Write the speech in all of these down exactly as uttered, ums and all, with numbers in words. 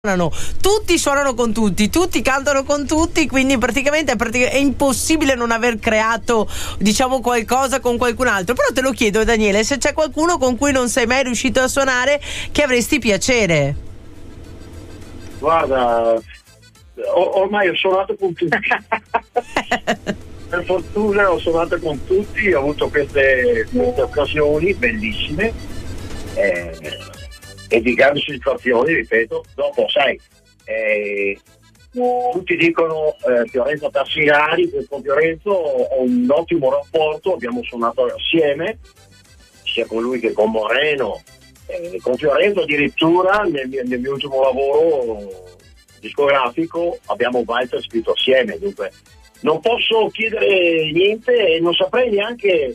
tutti suonano con tutti, tutti cantano con tutti, quindi praticamente è, pratic- è impossibile non aver creato, diciamo, qualcosa con qualcun altro. Però te lo chiedo, Daniele, se c'è qualcuno con cui non sei mai riuscito a suonare che avresti piacere. Guarda, o- ormai ho suonato con tutti. Per fortuna ho suonato con tutti, ho avuto queste, queste occasioni bellissime eh, e di grandi soddisfazioni, ripeto. Dopo, sai, eh, tutti dicono eh, Fiorenzo Tassinari, con Fiorenzo ho un ottimo rapporto, abbiamo suonato assieme, sia con lui che con Moreno, eh, con Fiorenzo addirittura nel mio, nel mio ultimo lavoro discografico abbiamo Walter scritto assieme, dunque non posso chiedere niente e non saprei neanche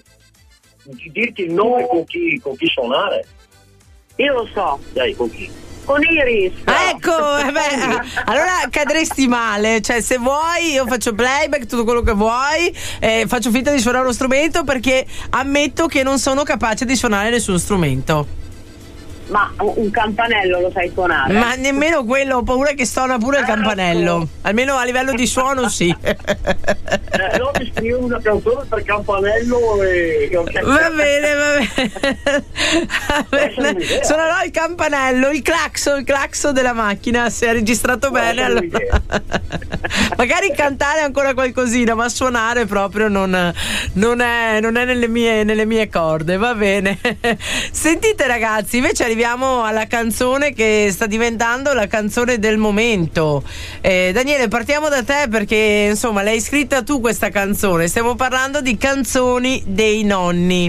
dirti il nome con chi, con chi suonare. Io lo so. Dai, con chi? Con Iris. Ah, ecco, eh beh, allora cadresti male, cioè se vuoi io faccio playback, tutto quello che vuoi, eh, faccio finta di suonare uno strumento perché ammetto che non sono capace di suonare nessun strumento. Ma un campanello lo sai suonare? Ma nemmeno quello, ho paura che suona pure il campanello. Almeno a livello di suono sì. Eh, no, mi scrivo una canzone per campanello e... Va bene, va bene. Va bene. Suonerò il campanello, il clacson, il clacson della macchina. Se è registrato bene, allora. Magari cantare ancora qualcosina, ma suonare proprio non, non è, non è nelle mie, nelle mie corde. Va bene. Sentite ragazzi, invece arriviamo alla canzone che sta diventando la canzone del momento. eh, Daniele, partiamo da te perché insomma l'hai scritta tu questa canzone. Stiamo parlando di Canzoni dei nonni.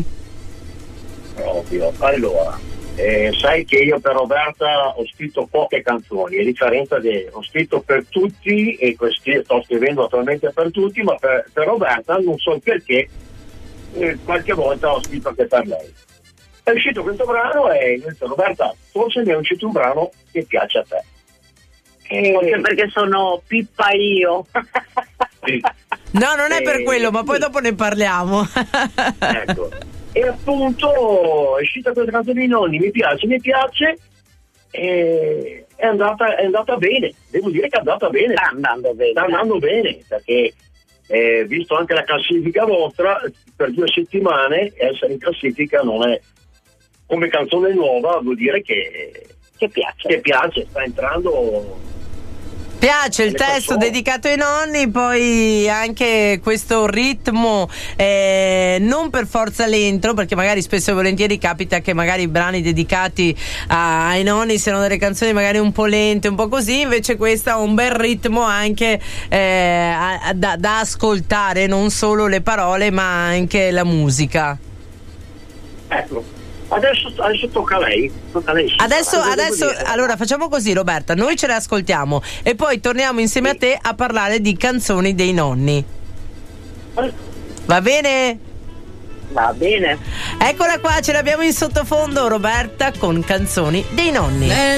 Proprio, allora eh, sai che io per Roberta ho scritto poche canzoni, a differenza di ho scritto per tutti e questi, sto scrivendo attualmente per tutti, ma per, per Roberta non so il perché eh, qualche volta ho scritto anche per lei. È uscito questo brano e io ho detto Roberta, forse mi è uscito un brano che piace a te. E... Forse perché sono Pippa io. Sì. No, non è per e... quello, ma poi dopo ne parliamo. Ecco. E appunto è uscita questa canzone dei nonni, mi piace, mi piace e è andata, è andata bene, devo dire che è andata bene. Sta andando bene. Sta andando bene, perché eh, visto anche la classifica vostra, per due settimane essere in classifica non è... come canzone nuova vuol dire che, che piace, che piace, sta entrando. Piace il testo persone. dedicato ai nonni, poi anche questo ritmo eh, non per forza lento, perché magari spesso e volentieri capita che magari i brani dedicati a, ai nonni siano delle canzoni magari un po' lente, un po' così, invece questa ha un bel ritmo anche eh, a, da, da ascoltare, non solo le parole ma anche la musica. Ecco. Adesso, adesso tocca a lei, tocca a lei. Adesso, adesso allora facciamo così Roberta, noi ce le ascoltiamo e poi torniamo insieme a te a parlare di Canzoni dei nonni. Va bene? Va bene. Eccola qua, ce l'abbiamo in sottofondo Roberta con Canzoni dei nonni.